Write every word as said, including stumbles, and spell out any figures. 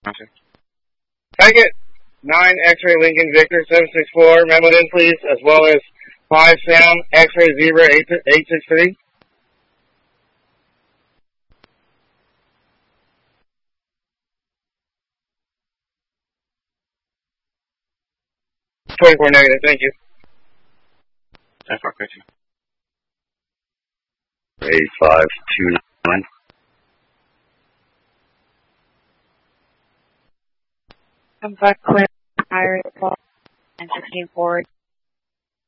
Second, nine X-ray Lincoln Victor seven six four, memo in please, as well as five Sam X-ray Zebra eight six three. twenty-four negative, thank you. F R question. eight five two nine. Come back clear, Iris, and sixteen forward.